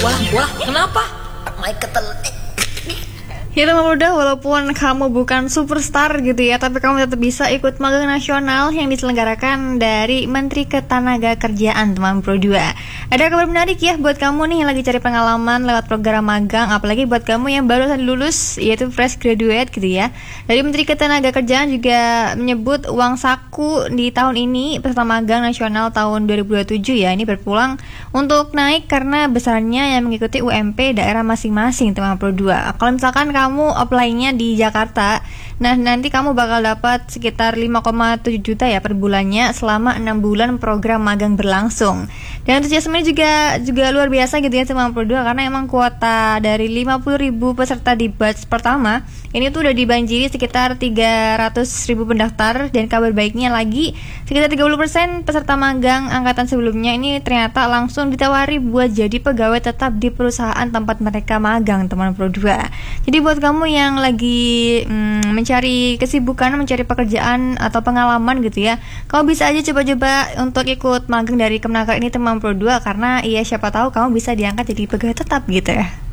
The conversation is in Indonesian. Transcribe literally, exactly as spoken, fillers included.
Wah, wah, kenapa? Mai ketelik. Ya teman muda, walaupun kamu bukan superstar gitu ya, tapi kamu tetap bisa ikut magang nasional yang diselenggarakan dari Menteri Ketenagakerjaan teman Pro dua. Ada kabar menarik ya buat kamu nih yang lagi cari pengalaman lewat program magang, apalagi buat kamu yang baru saja lulus, yaitu fresh graduate gitu ya. Dari Menteri Ketenagakerjaan juga menyebut uang saku di tahun ini peserta magang nasional tahun dua ribu dua puluh tujuh ya, ini berpulang untuk naik karena besarnya yang mengikuti U M P daerah masing-masing teman Pro dua. Kalau misalkan kamu apply-nya di Jakarta, nah nanti kamu bakal dapat sekitar lima koma tujuh juta ya per bulannya selama enam bulan program magang berlangsung. Dan antusiasme juga juga luar biasa gitu ya teman Pro dua, karena emang kuota dari lima puluh ribu peserta di batch pertama ini tuh udah dibanjiri sekitar tiga ratus ribu pendaftar. Dan kabar baiknya lagi, sekitar tiga puluh persen peserta magang angkatan sebelumnya ini ternyata langsung ditawari buat jadi pegawai tetap di perusahaan tempat mereka magang teman Pro dua. Jadi buat kamu yang lagi hmm, mencari kesibukan, mencari pekerjaan atau pengalaman gitu ya, kamu bisa aja coba-coba untuk ikut magang dari Kemenaker ini teman Pro dua, karena ya siapa tahu kamu bisa diangkat jadi pegawai tetap gitu ya.